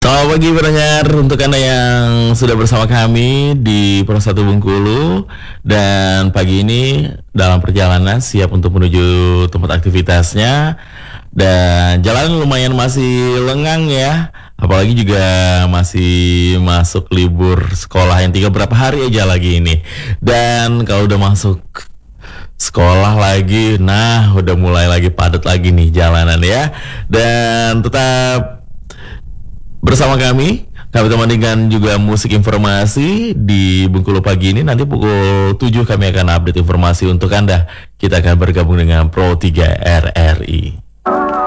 Selamat pagi pendengar, untuk Anda yang sudah bersama kami di Pro 1 Bengkulu. Dan pagi ini dalam perjalanan siap untuk menuju tempat aktivitasnya. Dan jalan lumayan masih lengang ya. Apalagi juga masih masuk libur sekolah yang tinggal berapa hari aja lagi ini. Dan kalau udah masuk sekolah lagi, nah udah mulai lagi padat lagi nih jalanan ya. Dan tetap bersama kami teman dengan juga musik informasi di Bengkulu pagi ini. Nanti pukul 7 kami akan update informasi untuk Anda. Kita akan bergabung dengan Pro 3 RRI.